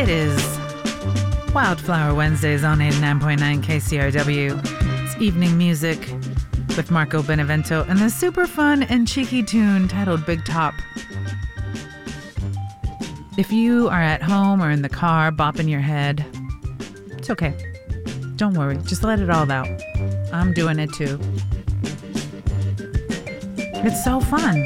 It is Wildflower Wednesdays on 89.9 KCRW. It's evening music with Marco Benevento and the super fun and cheeky tune titled Big Top. If you are at home or in the car bopping your head, it's okay. Don't worry. Just let it all out. I'm doing it too. It's so fun.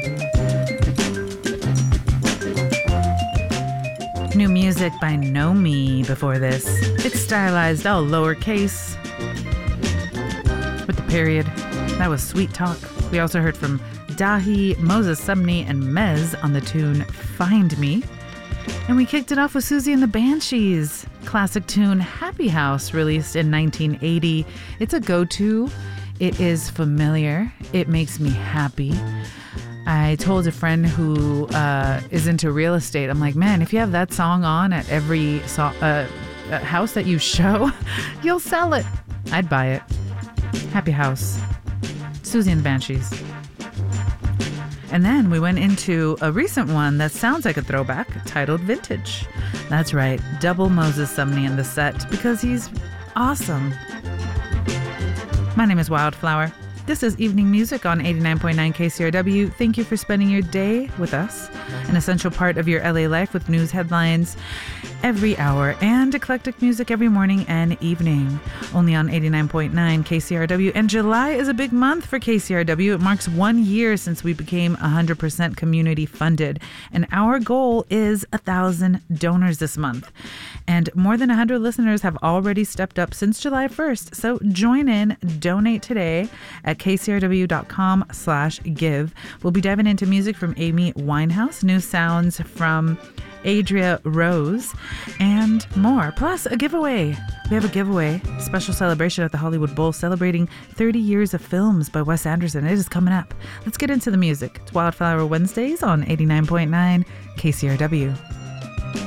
New music by Nomi before this. It's stylized all lowercase with the period. That was Sweet Talk. We also heard from Dahi, Moses Subney, and Mez on the tune Find Me. And we kicked it off with Susie and the Banshees. Classic tune Happy House, released in 1980. It's a go-to. It is familiar. It makes me happy. I told a friend who is into real estate, I'm like, man, if you have that song on at every house that you show, you'll sell it. I'd buy it. Happy House. Susie and the Banshees. And then we went into a recent one that sounds like a throwback, titled Vintage. That's right, double Moses Sumney in the set, because he's awesome. My name is Wildflower. This is Evening Music on 89.9 KCRW. Thank you for spending your day with us, an essential part of your LA life with news headlines every hour and eclectic music every morning and evening. Only on 89.9 KCRW. And July is a big month for KCRW. It marks 1 year since we became 100% community funded. And our goal is 1,000 donors this month. And more than 100 listeners have already stepped up since July 1st. So join in, donate today at kcrw.com/give. We'll be diving into music from Amy Winehouse, new sounds from Adria Rose, and more. Plus, a giveaway. We have a giveaway. Special celebration at the Hollywood Bowl celebrating 30 years of films by Wes Anderson. It is coming up. Let's get into the music. It's Wildflower Wednesdays on 89.9 KCRW.